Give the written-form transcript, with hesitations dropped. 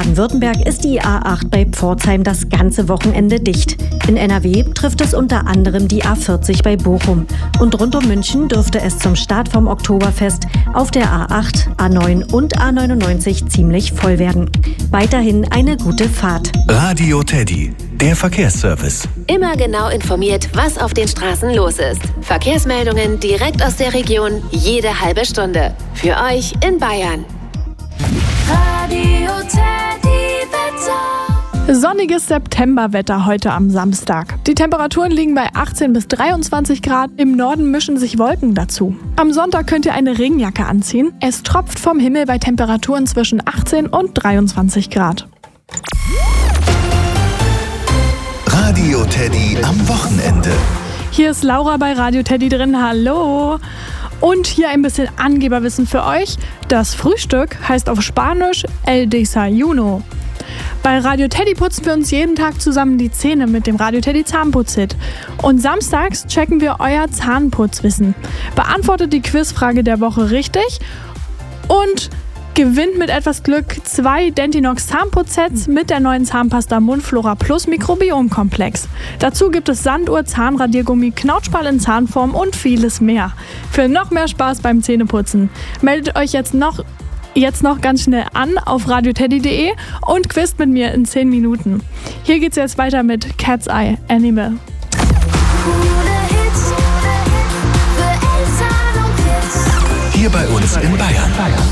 Baden-Württemberg ist die A8 bei Pforzheim das ganze Wochenende dicht. In NRW trifft es unter anderem die A40 bei Bochum. Und rund um München dürfte es zum Start vom Oktoberfest auf der A8, A9 und A99 ziemlich voll werden. Weiterhin eine gute Fahrt. Radio Teddy, der Verkehrsservice. Immer genau informiert, was auf den Straßen los ist. Verkehrsmeldungen direkt aus der Region, jede halbe Stunde. Für euch in Bayern. Radio Teddy Wetter. Sonniges Septemberwetter heute am Samstag. Die Temperaturen liegen bei 18 bis 23 Grad. Im Norden mischen sich Wolken dazu. Am Sonntag könnt ihr eine Regenjacke anziehen. Es tropft vom Himmel bei Temperaturen zwischen 18 und 23 Grad. Radio Teddy am Wochenende. Hier ist Laura bei Radio Teddy drin. Hallo! Und hier ein bisschen Angeberwissen für euch. Das Frühstück heißt auf Spanisch El Desayuno. Bei Radio Teddy putzen wir uns jeden Tag zusammen die Zähne mit dem Radio Teddy Zahnputzhit. Und samstags checken wir euer Zahnputzwissen. Beantwortet die Quizfrage der Woche richtig und gewinnt mit etwas Glück 2 Dentinox Zahnputzsets mit der neuen Zahnpasta Mundflora Plus Mikrobiomkomplex. Dazu gibt es Sanduhr, Zahnradiergummi, Knautschball in Zahnform und vieles mehr. Für noch mehr Spaß beim Zähneputzen meldet euch jetzt noch ganz schnell an auf radioteddy.de und quizt mit mir in 10 Minuten. Hier geht's jetzt weiter mit Cat's Eye Animal. Hier bei uns in Bayern.